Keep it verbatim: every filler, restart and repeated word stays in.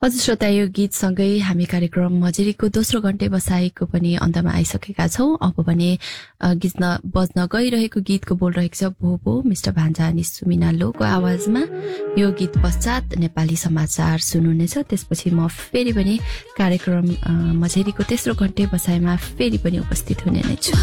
हजुर श्रोता, यो गीतसँगै हामी कार्यक्रम मजेरीको दोस्रो घण्टे बसाइको पनि अन्तमा आइसकेका छौं। अब भने गीत बज्न गइरहेको गीतको बोल रहेको छ भो भो मिस्टर भान्जा अनि सुमिना लोको आवाजमा। यो गीत पश्चात नेपाली समाचार सुन्नुहुनेछ। त्यसपछि म फेरि पनि कार्यक्रम मजेरीको तेस्रो घण्टे बसाइमा फेरि पनि उपस्थित हुने नै छु।